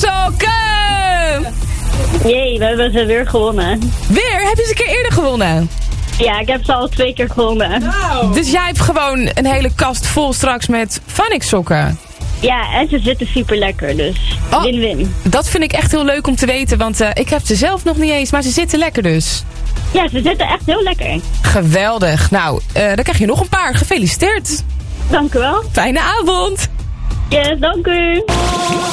Sokken! Jee, we hebben ze weer gewonnen. Weer? Heb je ze een keer eerder gewonnen? Ja, ik heb ze al 2 keer gewonnen. Wow. Dus jij hebt gewoon een hele kast vol straks met Phonics sokken. Ja, en ze zitten super lekker, dus win-win. Dat vind ik echt heel leuk om te weten, want ik heb ze zelf nog niet eens, maar ze zitten lekker dus. Ja, ze zitten echt heel lekker. Geweldig. Nou, dan krijg je nog een paar. Gefeliciteerd. Dank u wel. Fijne avond. Yes, dank u.